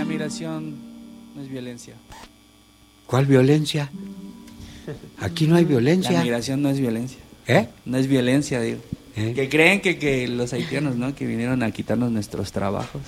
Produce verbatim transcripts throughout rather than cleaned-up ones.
admiración no es violencia. ¿Cuál violencia? Aquí no hay violencia. La admiración no es violencia. ¿Eh? No es violencia, digo. ¿Eh? Que creen que, que los haitianos, ¿no? Que vinieron a quitarnos nuestros trabajos.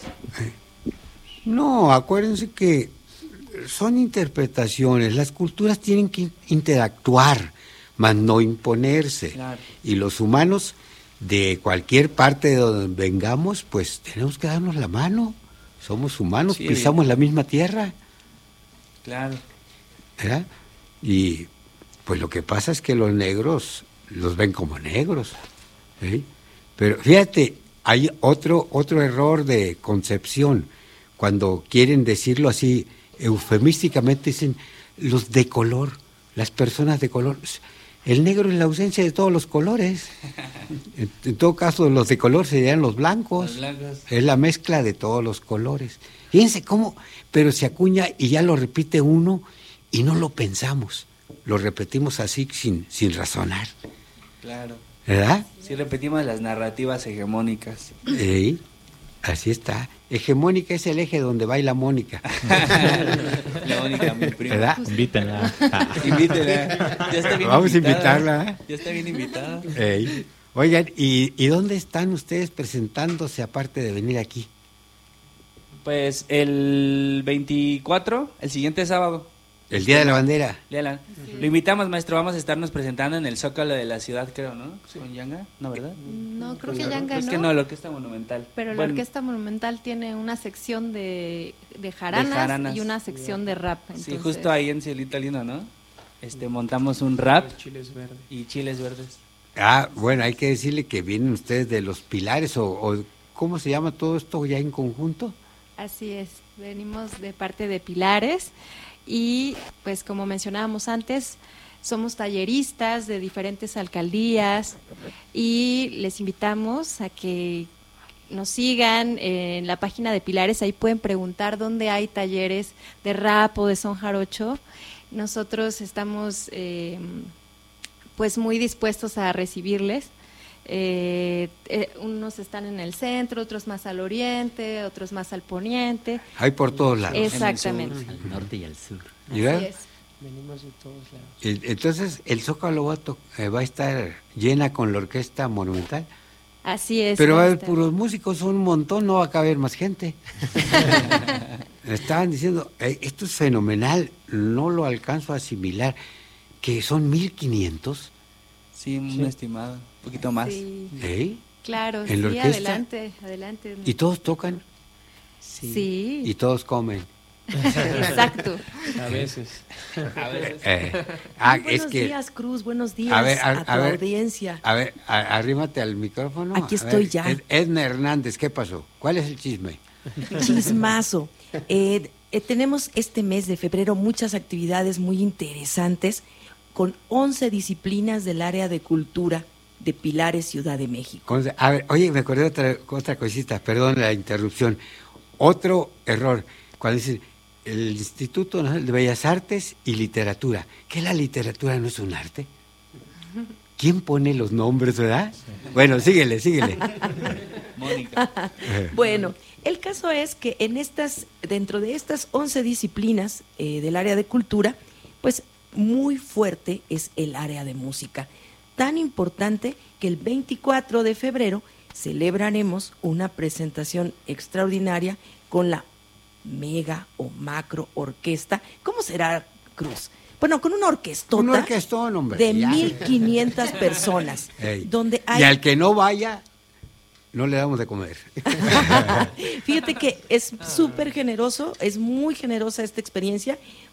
No, acuérdense que son interpretaciones. Las culturas tienen que interactuar, mas no imponerse. Claro. Y los humanos de cualquier parte de donde vengamos, pues tenemos que darnos la mano. Somos humanos, Sí, pisamos bien. la misma tierra. Claro. ¿Verdad? Y pues lo que pasa es que los negros los ven como negros. ¿Sí? Pero fíjate, hay otro, otro error de concepción. Cuando quieren decirlo así, eufemísticamente dicen los de color, las personas de color. El negro es la ausencia de todos los colores. En, en todo caso, los de color serían los blancos. Los blancos. Es la mezcla de todos los colores. Fíjense cómo, pero se acuña y ya lo repite uno y no lo pensamos. Lo repetimos así sin, sin razonar. Claro. ¿Verdad? Sí, repetimos las narrativas hegemónicas. Sí, así está. Hegemónica es el eje donde baila Mónica. Mónica, mi prima. ¿Verdad? Invítenla. Invítela. Ya está bien Vamos a invitada. invitarla. Ya está bien invitada. Ey. Oigan, ¿y, ¿y dónde están ustedes presentándose aparte de venir aquí? Pues el veinticuatro, el siguiente sábado. El Día de la Bandera. Léala. Lo invitamos, maestro. Vamos a estarnos presentando en el Zócalo de la ciudad, creo, ¿no? ¿Con Yanga? No, ¿verdad? No, creo que Yanga Es no. que no, la Orquesta Monumental. Pero la Bueno, Orquesta Monumental tiene una sección de, de, jaranas, De jaranas. y una sección de rap. Sí, Entonces, justo ahí en Cielito Lindo, ¿no? Este, montamos un rap Chiles verdes. y chiles verdes. Ah, bueno, hay que decirle que vienen ustedes de los Pilares o, o ¿cómo se llama todo esto ya en conjunto? Así es, venimos de parte de Pilares y pues como mencionábamos antes, somos talleristas de diferentes alcaldías y les invitamos a que nos sigan en la página de Pilares, ahí pueden preguntar dónde hay talleres de rap o de son jarocho. Nosotros estamos eh, pues muy dispuestos a recibirles. Eh, eh, unos están en el centro, otros más al oriente, otros más al poniente. Hay por todos lados. Exactamente. Al norte y al sur. ¿Y ve? Así es. Venimos de todos lados. El- Entonces, el Zócalo va a, to- eh, va a estar llena con la Orquesta Monumental. Así es. Pero va a haber maestra. puros músicos, son un montón, no va a caber más gente. Estaban diciendo, eh, esto es fenomenal, no lo alcanzo a asimilar, que son mil quinientos. Sí, un estimado, un poquito más. Sí, ¿Eh? claro, ¿En sí, la orquesta? adelante, adelante. Y todos tocan Sí, y todos comen. exacto. A veces. A veces. Eh, ah, Muy es buenos que, días, Cruz, buenos días A a, ver, a- tu a ver. audiencia. a ver, a- arrímate al micrófono. Aquí A estoy ver, ya. Ed- Edna Hernández, ¿qué pasó? ¿Cuál es el chisme? Chismazo. Eh, eh, tenemos este mes de febrero muchas actividades muy interesantes con once disciplinas del área de cultura de Pilares, Ciudad de México. Con- A ver, oye, me acordé de otra, otra cosita, perdón la interrupción. Otro error, cuando dicen el Instituto Nacional de Bellas Artes y Literatura. ¿Qué la literatura no es un arte? ¿Quién pone los nombres, verdad? Bueno, síguele, síguele. Mónica. Bueno, el caso es que en estas, dentro de estas once disciplinas eh, del área de cultura, pues muy fuerte es el área de música. Tan importante que el veinticuatro de febrero celebraremos una presentación extraordinaria con la mega o macro orquesta. ¿Cómo será, Cruz? Bueno, con una orquestota Un orquestón, hombre. de ya. mil quinientas personas, Ey. donde hay... Y al que no vaya, no le damos de comer. Fíjate que es súper generoso, es muy generosa esta experiencia,